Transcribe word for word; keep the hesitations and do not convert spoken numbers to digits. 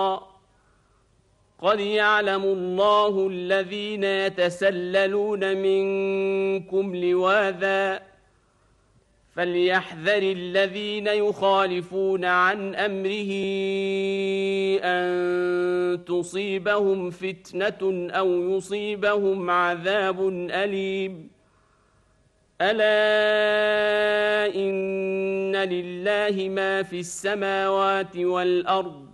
قد يعلم الله الذين يتسللون منكم لواذا فليحذر الذين يخالفون عن أمره أن تصيبهم فتنة أو يصيبهم عذاب أليم ألا إن لله ما في السماوات والأرض